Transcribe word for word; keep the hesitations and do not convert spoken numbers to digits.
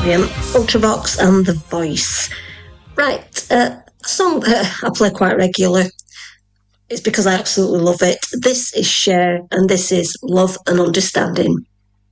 Brilliant. Ultravox and The Voice. Right, uh, a song that I play quite regularly. It's because I absolutely love it. This is Cher, and this is Love and Understanding.